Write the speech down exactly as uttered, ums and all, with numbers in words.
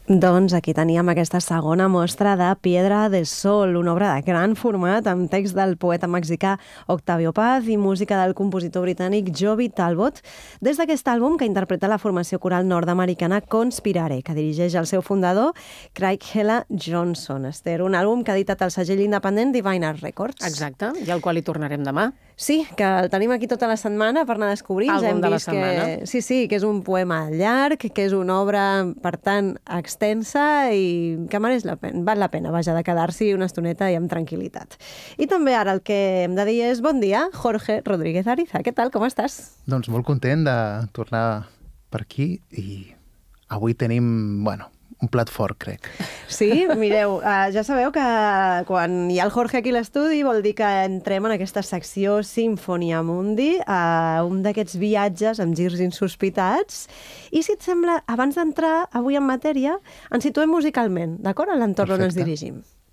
Doncs aquí teníem aquesta segona mostra de Piedra del Sol, una obra de gran format amb text del poeta mexicà Octavio Paz i música del compositor britànic Joby Talbot, des d'aquest àlbum que interpreta la formació coral nord-americana Conspirare, que dirigeix el seu fundador, Craig Hella Johnson. Esther, un àlbum que ha editat el segell independent Divine Art Records. Exacte, i al qual hi tornarem demà. Sí, que el tenim aquí tota la setmana per anar descobrint. Àlbum de la que... setmana. Sí, sí, que és un poema llarg, que és una obra, per tant, extensa i que mereix la pena, val la pena, vaja, de quedar-s'hi una estoneta i amb tranquil·litat. I també ara el que hem de dir és bon dia, Jorge Rodríguez Ariza. Què tal, com estàs? Doncs molt content de tornar per aquí i avui tenim, bueno, un plat fort, crec. Sí, mireu, uh, ja sabeu que quan hi ha el Jorge aquí a l'estudi vol dir que entrem en aquesta secció Sinfonia Mundi, uh, un d'aquests viatges amb girs insospitats. I si et sembla, abans d'entrar avui en matèria, ens situem musicalment, d'acord? A l'entorn on ens dirigim.